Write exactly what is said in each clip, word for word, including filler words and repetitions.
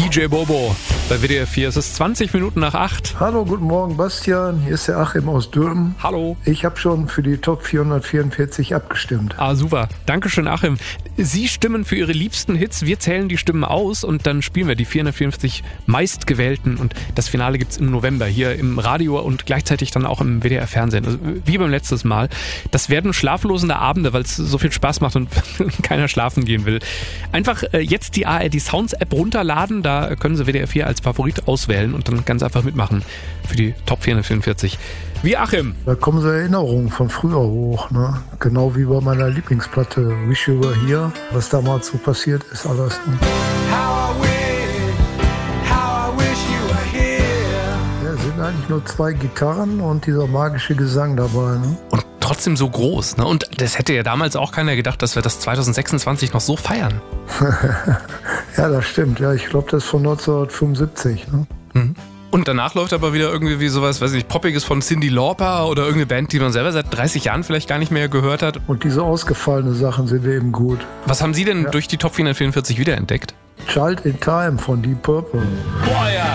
D J Bobo bei W D R vier. Es ist zwanzig Minuten nach acht. Hallo, guten Morgen, Bastian. Hier ist der Achim aus Dürben. Hallo. Ich habe schon für die Top vierhundertvierundvierzig abgestimmt. Ah, super. Dankeschön, Achim. Sie stimmen für Ihre liebsten Hits. Wir zählen die Stimmen aus und dann spielen wir die vierhundertvierundvierzig meistgewählten. Und das Finale gibt's im November hier im Radio und gleichzeitig dann auch im W D R-Fernsehen. Also wie beim letzten Mal. Das werden schlaflosende Abende, weil es so viel Spaß macht und keiner schlafen gehen will. Einfach äh, jetzt die A R D Sounds App runterladen. Da können Sie W D R vier als Favorit auswählen und dann ganz einfach mitmachen für die Top vierhundertvierundvierzig. Wie Achim. Da kommen so Erinnerungen von früher hoch, ne? Genau wie bei meiner Lieblingsplatte Wish You Were Here, was damals so passiert ist alles. Ne? How I wish, how I wish you were here. Ja, es sind eigentlich nur zwei Gitarren und dieser magische Gesang dabei. Ne? Und trotzdem so groß, ne? Und das hätte ja damals auch keiner gedacht, dass wir das zwanzig sechsundzwanzig noch so feiern. Ja, das stimmt. Ja, ich glaube, das ist von neunzehnhundertfünfundsiebzig. Ne? Mhm. Und danach läuft aber wieder irgendwie wie sowas, weiß ich nicht, Poppiges von Cyndi Lauper oder irgendeine Band, die man selber seit dreißig Jahren vielleicht gar nicht mehr gehört hat. Und diese ausgefallenen Sachen sind eben gut. Was haben Sie denn ja. durch die Top vierhundertvierundvierzig wiederentdeckt? Child in Time von Deep Purple. Boah, ja!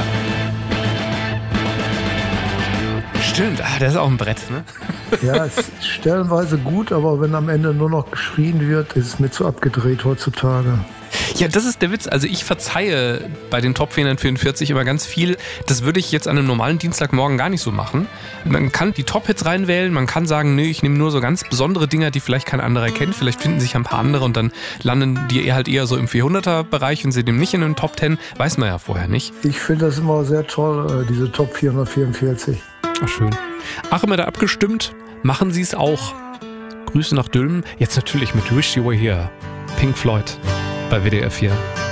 Stimmt, ah, das ist auch ein Brett, ne? Ja, es ist stellenweise gut, aber wenn am Ende nur noch geschrien wird, ist es mir zu abgedreht heutzutage. Ja, das ist der Witz. Also ich verzeihe bei den Top vierhundertvierundvierzig immer ganz viel. Das würde ich jetzt an einem normalen Dienstagmorgen gar nicht so machen. Man kann die Top-Hits reinwählen, man kann sagen, nee, ich nehme nur so ganz besondere Dinger, die vielleicht kein anderer kennt. Vielleicht finden sich ein paar andere und dann landen die halt eher so im vierhunderter-Bereich und sind eben nicht in den Top zehn. Weiß man ja vorher nicht. Ich finde das immer sehr toll, diese Top vierhundertvierundvierzig. Ach, schön. Ach, immer da abgestimmt. Machen Sie es auch. Grüße nach Dülmen. Jetzt natürlich mit Wish You Were Here. Pink Floyd bei W D R vier.